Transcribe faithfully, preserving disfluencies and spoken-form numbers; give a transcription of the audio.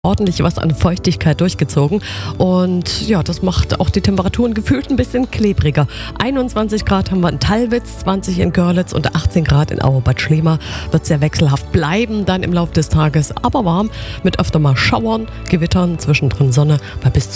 ordentlich was an Feuchtigkeit durchgezogen und ja, das macht auch die Temperaturen gefühlt ein bisschen klebriger. einundzwanzig Grad haben wir in Tallwitz, zwanzig in Görlitz und achtzehn Grad in Auerbad Schlema. Wird sehr wechselhaft bleiben dann im Laufe des Tages, aber warm mit öfter mal Schauern, Gewittern, zwischendrin Sonne bei bis